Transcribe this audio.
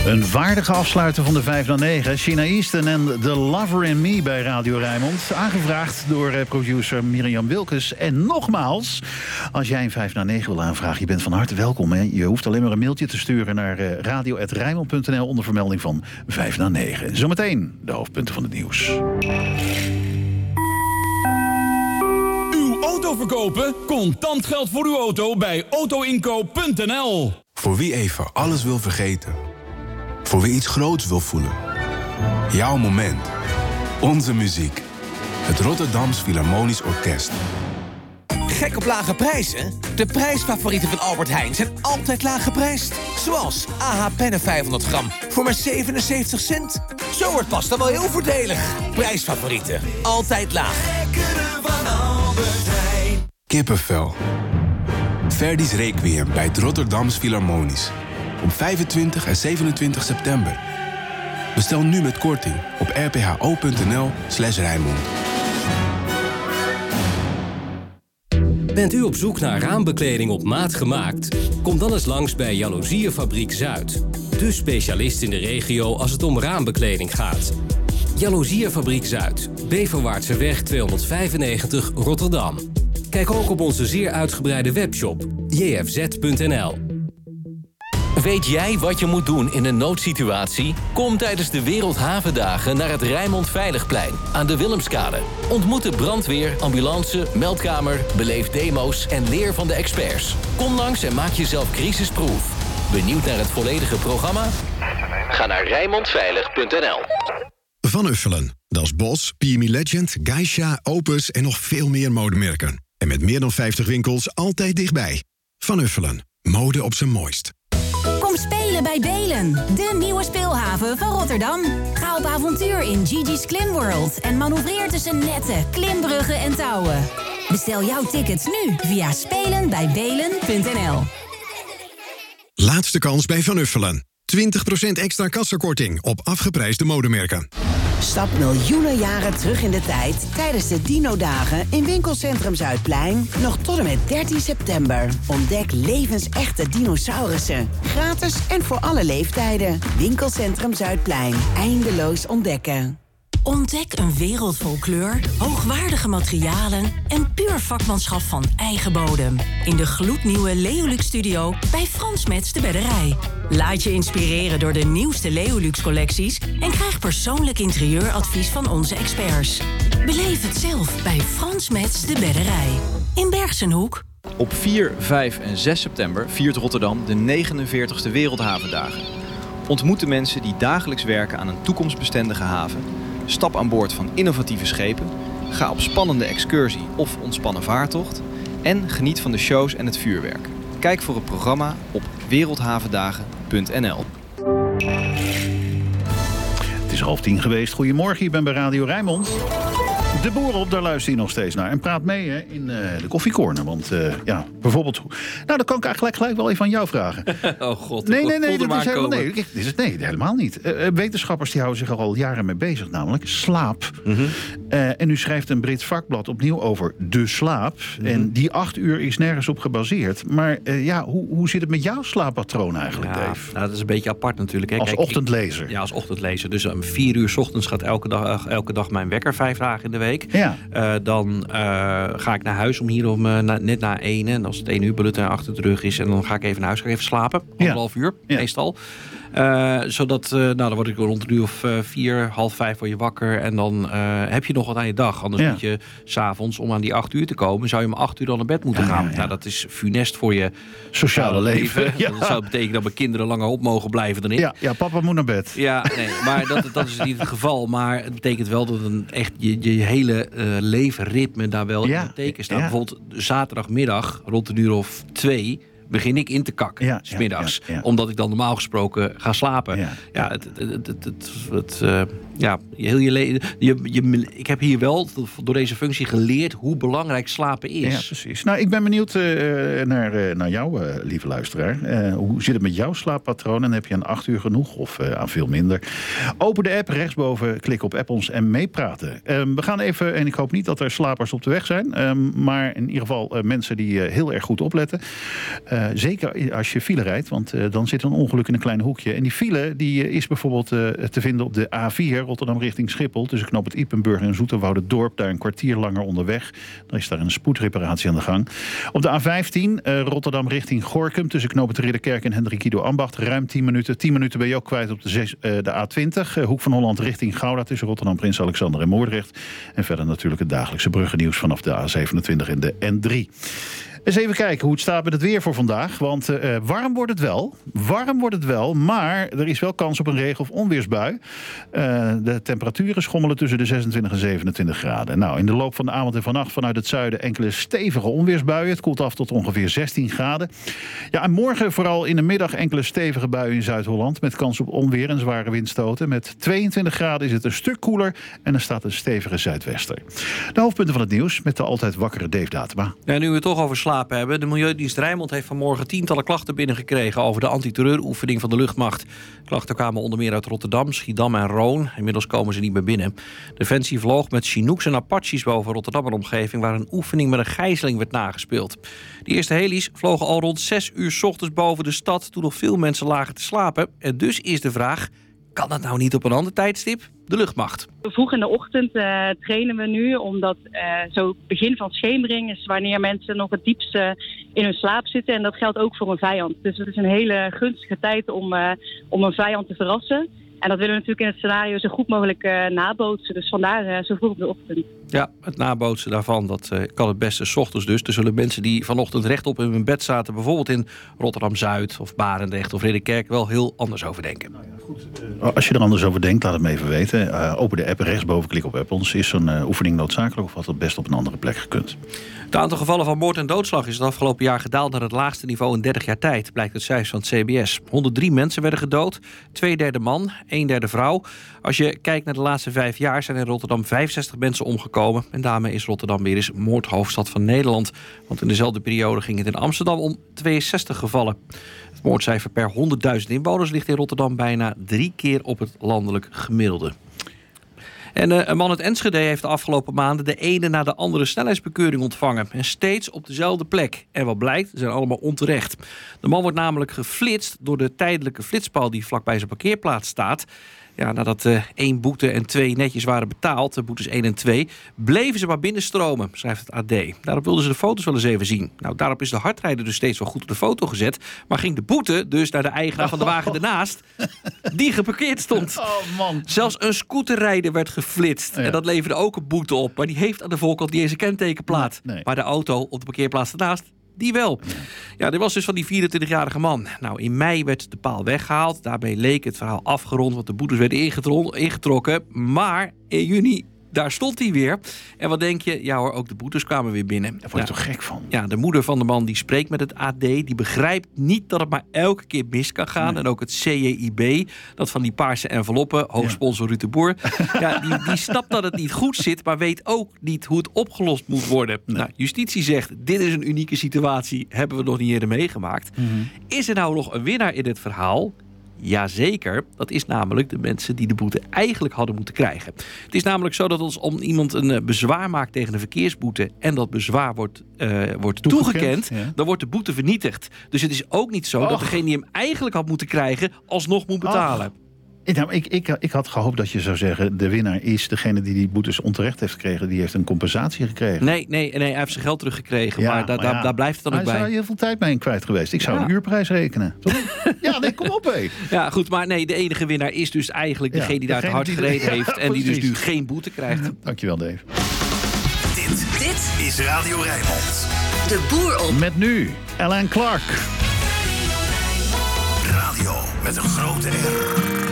Een waardige afsluiter van de 5 naar 9. China Easton en The Lover in Me bij Radio Rijnmond. Aangevraagd door producer Mirjam Wilkes. En nogmaals, als jij een 5 naar 9 wil aanvragen, je bent van harte welkom. Hè? Je hoeft alleen maar een mailtje te sturen naar radio@rijnmond.nl onder vermelding van 5 naar 9. Zometeen de hoofdpunten van het nieuws. Uw auto verkopen? Contant geld voor uw auto bij autoinkoop.nl. Voor wie even alles wil vergeten. Voor wie iets groots wil voelen. Jouw moment. Onze muziek. Het Rotterdams Philharmonisch Orkest. Gek op lage prijzen? De prijsfavorieten van Albert Heijn zijn altijd laag geprijsd. Zoals AH pennen 500 gram voor maar 77 cent. Zo wordt pasta wel heel voordelig. Prijsfavorieten. Altijd laag. Lekkere van Albert Heijn. Kippenvel. Verdi's Requiem bij het Rotterdams Philharmonisch. Op 25 en 27 september. Bestel nu met korting op rpho.nl/Rijnmond. Bent u op zoek naar raambekleding op maat gemaakt? Kom dan eens langs bij Jaloeziefabriek Zuid. De specialist in de regio als het om raambekleding gaat. Jaloeziefabriek Zuid, Beverwaartseweg 295 Rotterdam. Kijk ook op onze zeer uitgebreide webshop jfz.nl. Weet jij wat je moet doen in een noodsituatie? Kom tijdens de Wereldhavendagen naar het Rijnmond Veiligplein aan de Willemskade. Ontmoet de brandweer, ambulance, meldkamer, beleef demo's en leer van de experts. Kom langs en maak jezelf crisisproof. Benieuwd naar het volledige programma? Ga naar rijnmondveilig.nl. Van Uffelen. Dat is Bos, PME Legend, Geisha, Opus en nog veel meer modemerken. En met meer dan 50 winkels altijd dichtbij. Van Uffelen. Mode op zijn mooist. Kom spelen bij Belen, de nieuwe speelhaven van Rotterdam. Ga op avontuur in Gigi's Klim World en manoeuvreer tussen netten, klimbruggen en touwen. Bestel jouw tickets nu via spelenbijbelen.nl. Laatste kans bij Van Uffelen. 20% extra kassakorting op afgeprijsde modemerken. Stap miljoenen jaren terug in de tijd tijdens de Dino-dagen in Winkelcentrum Zuidplein. Nog tot en met 13 september. Ontdek levensechte dinosaurussen. Gratis en voor alle leeftijden. Winkelcentrum Zuidplein. Eindeloos ontdekken. Ontdek een wereld vol kleur, hoogwaardige materialen en puur vakmanschap van eigen bodem. In de gloednieuwe Leolux Studio bij Frans Metz de Bedderij. Laat je inspireren door de nieuwste Leolux collecties en krijg persoonlijk interieuradvies van onze experts. Beleef het zelf bij Frans Metz de Bedderij. In Bergsenhoek. Op 4, 5 en 6 september viert Rotterdam de 49e Wereldhavendagen. Ontmoet de mensen die dagelijks werken aan een toekomstbestendige haven. Stap aan boord van innovatieve schepen. Ga op spannende excursie of ontspannen vaartocht. En geniet van de shows en het vuurwerk. Kijk voor het programma op wereldhavendagen.nl. Het is 9:30 geweest. Goedemorgen, ik ben bij Radio Rijnmond. De boeren op, daar luister je nog steeds naar. En praat mee hè, in de koffiecorner. Want ja, bijvoorbeeld... Nou, dan kan ik eigenlijk gelijk wel even aan jou vragen. Oh god, nee, helemaal niet. Wetenschappers die houden zich al jaren mee bezig, namelijk slaap. Mm-hmm. En nu schrijft een Brits vakblad opnieuw over de slaap. Mm-hmm. En die 8 uur is nergens op gebaseerd. Maar hoe zit het met jouw slaappatroon eigenlijk, Dave? Nou, dat is een beetje apart natuurlijk. Hè. Als ochtendlezer. Ja, als ochtendlezer. Dus om 4 uur 's ochtends gaat elke dag mijn wekker 5 dagen in de week. Ja. Dan ga ik naar huis om hier net na 1. En als het 1 uur bulletin achter de rug is. En dan ga ik even naar huis, ga ik even slapen. 1,5 uur, meestal. Zodat, dan word ik rond een uur of 4, half 5 word je wakker. En dan heb je nog wat aan je dag. Anders moet je 's avonds, om aan die 8 uur te komen, zou je om 8 uur dan naar bed moeten gaan. Nou, dat is funest voor je sociale leven. Ja. Dat zou betekenen dat mijn kinderen langer op mogen blijven dan ik. Ja, papa moet naar bed. Ja, nee, maar dat is niet het geval. Maar het betekent wel dat echt je hele levenritme daar wel in het teken staat. Bijvoorbeeld zaterdagmiddag rond een uur of 2... begin ik in te kakken, 's middags. Omdat ik dan normaal gesproken ga slapen. Ja, ik heb hier wel door deze functie geleerd hoe belangrijk slapen is. Ja, precies. Nou, ik ben benieuwd naar jou, lieve luisteraar. Hoe zit het met jouw slaappatroon? En heb je aan 8 uur genoeg of aan veel minder? Open de app, rechtsboven, klik op app ons en meepraten. We gaan even, en ik hoop niet dat er slapers op de weg zijn, maar in ieder geval mensen die heel erg goed opletten. Zeker als je file rijdt, want dan zit een ongeluk in een klein hoekje. En die file die is bijvoorbeeld te vinden op de A4, Rotterdam richting Schiphol, tussen knoop het Ypenburg en Zoeterwoude-Dorp, daar een kwartier langer onderweg. Dan is daar een spoedreparatie aan de gang. Op de A15, Rotterdam richting Gorinchem, tussen knoop het Ridderkerk en Hendrik Ido Ambacht, ruim 10 minuten. 10 minuten ben je ook kwijt op de A20, Hoek van Holland richting Gouda, tussen Rotterdam, Prins Alexander en Moordrecht. En verder natuurlijk het dagelijkse bruggennieuws vanaf de A27 en de N3. Eens even kijken hoe het staat met het weer voor vandaag. Want warm wordt het wel. Maar er is wel kans op een regen- of onweersbui. De temperaturen schommelen tussen de 26 en 27 graden. Nou, in de loop van de avond en vannacht vanuit het zuiden enkele stevige onweersbuien. Het koelt af tot ongeveer 16 graden. Ja, en morgen vooral in de middag enkele stevige buien in Zuid-Holland. Met kans op onweer en zware windstoten. Met 22 graden is het een stuk koeler. En er staat een stevige zuidwester. De hoofdpunten van het nieuws met de altijd wakkere Dave Datema. Ja, nu we het toch over slapen hebben. De Milieudienst Rijnmond heeft vanmorgen tientallen klachten binnengekregen over de antiterreuroefening van de luchtmacht. Klachten kwamen onder meer uit Rotterdam, Schiedam en Roon. Inmiddels komen ze niet meer binnen. Defensie vloog met Chinooks en Apaches boven Rotterdam en omgeving, waar een oefening met een gijzeling werd nagespeeld. De eerste heli's vlogen al rond 6 uur 's ochtends boven de stad, toen nog veel mensen lagen te slapen. En dus is de vraag, kan dat nou niet op een ander tijdstip? De luchtmacht. Vroeg in de ochtend trainen we nu, omdat zo begin van schemering is wanneer mensen nog het diepste in hun slaap zitten. En dat geldt ook voor een vijand. Dus het is een hele gunstige tijd om een vijand te verrassen. En dat willen we natuurlijk in het scenario zo goed mogelijk nabootsen. Dus vandaar zo vroeg op de ochtend. Ja, het nabootsen daarvan, dat kan het beste 's ochtends dus. Er zullen mensen die vanochtend rechtop in hun bed zaten, bijvoorbeeld in Rotterdam-Zuid of Barendrecht of Ridderkerk, wel heel anders over denken. Nou ja, goed. Als je er anders over denkt, laat het me even weten. Open de app, rechtsboven, klik op app ons. Is zo'n oefening noodzakelijk of had het best op een andere plek gekund? Het aantal gevallen van moord en doodslag is het afgelopen jaar gedaald naar het laagste niveau in 30 jaar tijd, blijkt uit cijfers van het CBS. 103 mensen werden gedood, 2/3 man, 1/3 vrouw. Als je kijkt naar de laatste 5 jaar zijn er in Rotterdam 65 mensen omgekomen. En daarmee is Rotterdam weer eens moordhoofdstad van Nederland. Want in dezelfde periode ging het in Amsterdam om 62 gevallen. Het moordcijfer per 100.000 inwoners ligt in Rotterdam bijna 3 keer op het landelijk gemiddelde. En een man uit Enschede heeft de afgelopen maanden de ene na de andere snelheidsbekeuring ontvangen. En steeds op dezelfde plek. En wat blijkt, ze zijn allemaal onterecht. De man wordt namelijk geflitst door de tijdelijke flitspaal die vlakbij zijn parkeerplaats staat. Ja, nadat 1 boete en 2 netjes waren betaald, de boetes 1 en 2... bleven ze maar binnenstromen, schrijft het AD. Daarop wilden ze de foto's wel eens even zien. Nou, daarop is de hardrijder dus steeds wel goed op de foto gezet. Maar ging de boete dus naar de eigenaar van de wagen ernaast, die geparkeerd stond. Oh, man. Zelfs een scooterrijder werd geflitst. Ja. En dat leverde ook een boete op. Maar die heeft aan de voorkant niet eens een kentekenplaat. Nee. Maar de auto op de parkeerplaats ernaast, die wel. Ja, dit was dus van die 24-jarige man. Nou, in mei werd de paal weggehaald. Daarbij leek het verhaal afgerond, want de boetes werden ingetrokken. Maar in juni, daar stond hij weer. En wat denk je? Ja hoor, ook de boetes kwamen weer binnen. Daar word je toch gek van? Ja, de moeder van de man die spreekt met het AD. Die begrijpt niet dat het maar elke keer mis kan gaan. Nee. En ook het CJIB, dat van die paarse enveloppen, hoofdsponsor Ruud de Boer. Ja, die snapt dat het niet goed zit, maar weet ook niet hoe het opgelost moet worden. Nee. Nou, justitie zegt, dit is een unieke situatie. Hebben we nog niet eerder meegemaakt. Mm-hmm. Is er nou nog een winnaar in dit verhaal? Jazeker, dat is namelijk de mensen die de boete eigenlijk hadden moeten krijgen. Het is namelijk zo dat als iemand een bezwaar maakt tegen een verkeersboete en dat bezwaar wordt toegekend, dan wordt de boete vernietigd. Dus het is ook niet zo dat degene die hem eigenlijk had moeten krijgen alsnog moet betalen. Nou, ik had gehoopt dat je zou zeggen, de winnaar is degene die boetes onterecht heeft gekregen, die heeft een compensatie gekregen. Nee, hij heeft zijn geld teruggekregen, maar daar blijft het dan ook bij. Daar is heel veel tijd mee kwijt geweest. Ik zou een uurprijs rekenen. Ja, nee, kom op hé. Ja, goed, maar nee, de enige winnaar is dus eigenlijk degene die daar te hard gereden heeft en die dus nu geen boete krijgt. Dankjewel, Dave. Dit is Radio Rijnmond. De boer op. Met nu Alan Clark. Radio met een grote R.